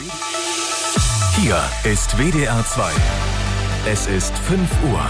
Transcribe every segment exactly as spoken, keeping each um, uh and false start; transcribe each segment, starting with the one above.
Hier ist W D R zwei. Es ist fünf Uhr.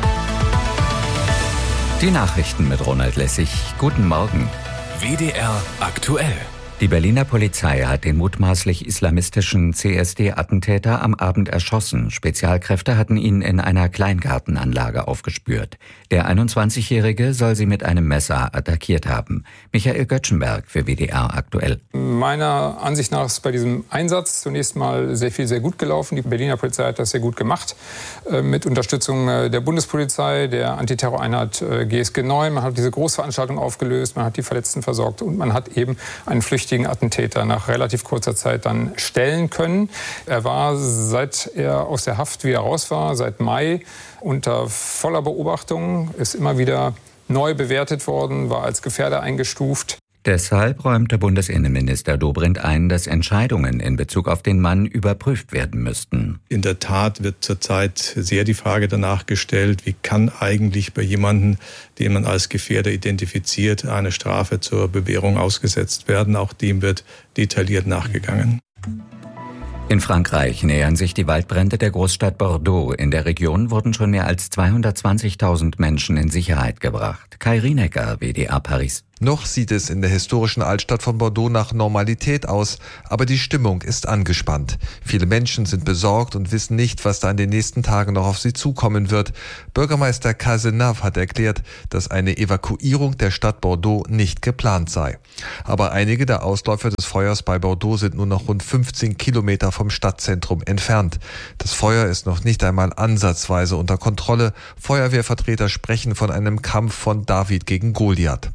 Die Nachrichten mit Ronald Lessig. Guten Morgen. W D R aktuell. Die Berliner Polizei hat den mutmaßlich islamistischen C S D-Attentäter am Abend erschossen. Spezialkräfte hatten ihn in einer Kleingartenanlage aufgespürt. Der einundzwanzigjährige soll sie mit einem Messer attackiert haben. Michael Göttschenberg für W D R aktuell. Meiner Ansicht nach ist bei diesem Einsatz zunächst mal sehr viel, sehr gut gelaufen. Die Berliner Polizei hat das sehr gut gemacht. Mit Unterstützung der Bundespolizei, der Antiterroreinheit G S G neun. Man hat diese Großveranstaltung aufgelöst, man hat die Verletzten versorgt und man hat eben einen flüchtigen Attentäter nach relativ kurzer Zeit dann stellen können. Er war, seit er aus der Haft wieder raus war, seit Mai, unter voller Beobachtung, ist immer wieder neu bewertet worden, war als Gefährder eingestuft. Deshalb räumte Bundesinnenminister Dobrindt ein, dass Entscheidungen in Bezug auf den Mann überprüft werden müssten. In der Tat wird zurzeit sehr die Frage danach gestellt, wie kann eigentlich bei jemandem, den man als Gefährder identifiziert, eine Strafe zur Bewährung ausgesetzt werden. Auch dem wird detailliert nachgegangen. In Frankreich nähern sich die Waldbrände der Großstadt Bordeaux. In der Region wurden schon mehr als zweihundertzwanzigtausend Menschen in Sicherheit gebracht. Kai Rienecker, W D R Paris. Noch sieht es in der historischen Altstadt von Bordeaux nach Normalität aus, aber die Stimmung ist angespannt. Viele Menschen sind besorgt und wissen nicht, was da in den nächsten Tagen noch auf sie zukommen wird. Bürgermeister Cazenave hat erklärt, dass eine Evakuierung der Stadt Bordeaux nicht geplant sei. Aber einige der Ausläufer des Feuers bei Bordeaux sind nur noch rund fünfzehn Kilometer vom Stadtzentrum entfernt. Das Feuer ist noch nicht einmal ansatzweise unter Kontrolle. Feuerwehrvertreter sprechen von einem Kampf von David gegen Goliath.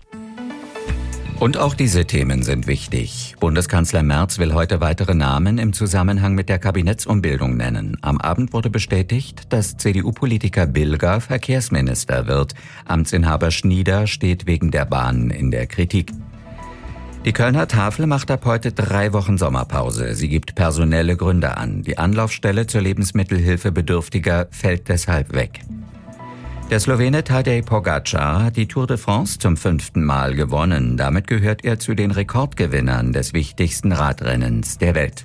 Und auch diese Themen sind wichtig. Bundeskanzler Merz will heute weitere Namen im Zusammenhang mit der Kabinettsumbildung nennen. Am Abend wurde bestätigt, dass C D U-Politiker Bilger Verkehrsminister wird. Amtsinhaber Schnieder steht wegen der Bahn in der Kritik. Die Kölner Tafel macht ab heute drei Wochen Sommerpause. Sie gibt personelle Gründe an. Die Anlaufstelle zur Lebensmittelhilfe Bedürftiger fällt deshalb weg. Der Slowene Tadej Pogačar hat die Tour de France zum fünften Mal gewonnen. Damit gehört er zu den Rekordgewinnern des wichtigsten Radrennens der Welt.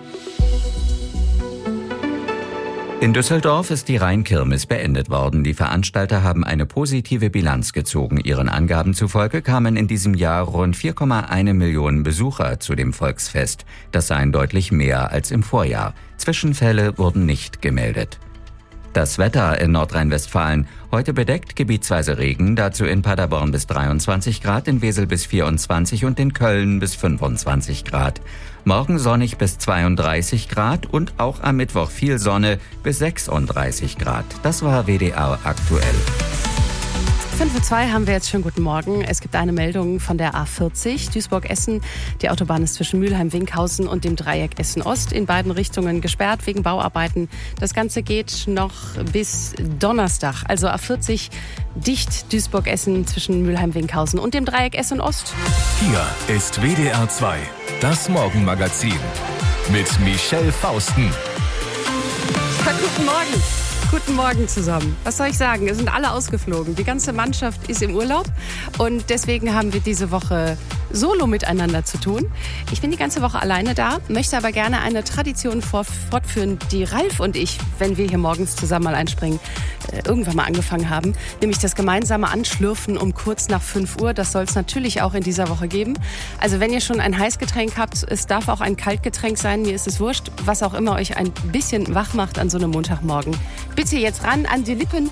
In Düsseldorf ist die Rheinkirmes beendet worden. Die Veranstalter haben eine positive Bilanz gezogen. Ihren Angaben zufolge kamen in diesem Jahr rund vier Komma eins Millionen Besucher zu dem Volksfest. Das seien deutlich mehr als im Vorjahr. Zwischenfälle wurden nicht gemeldet. Das Wetter in Nordrhein-Westfalen. Heute bedeckt, gebietsweise Regen, dazu in Paderborn bis dreiundzwanzig Grad, in Wesel bis vierundzwanzig und in Köln bis fünfundzwanzig Grad. Morgen sonnig bis zweiunddreißig Grad und auch am Mittwoch viel Sonne bis sechsunddreißig Grad. Das war W D R aktuell. fünf Uhr zwei haben wir jetzt schon guten Morgen. Es gibt eine Meldung von der A vierzig, Duisburg-Essen. Die Autobahn ist zwischen Mülheim-Winkhausen und dem Dreieck Essen-Ost in beiden Richtungen gesperrt wegen Bauarbeiten. Das Ganze geht noch bis Donnerstag. Also A vierzig dicht Duisburg-Essen zwischen Mülheim-Winkhausen und dem Dreieck Essen-Ost. Hier ist W D R zwei, das Morgenmagazin mit Michelle Fausten. Guten Morgen. Guten Morgen zusammen. Was soll ich sagen? Es sind alle ausgeflogen. Die ganze Mannschaft ist im Urlaub und deswegen haben wir diese Woche solo miteinander zu tun. Ich bin die ganze Woche alleine da, möchte aber gerne eine Tradition fortführen, die Ralf und ich, wenn wir hier morgens zusammen mal einspringen, irgendwann mal angefangen haben, nämlich das gemeinsame Anschlürfen um kurz nach fünf Uhr. Das soll es natürlich auch in dieser Woche geben. Also wenn ihr schon ein Heißgetränk habt, es darf auch ein Kaltgetränk sein, mir ist es wurscht, was auch immer euch ein bisschen wach macht an so einem Montagmorgen. Bitte jetzt ran an die Lippen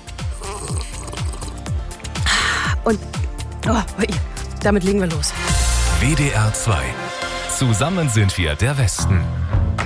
und oh, damit legen wir los. W D R zwei. Zusammen sind wir der Westen.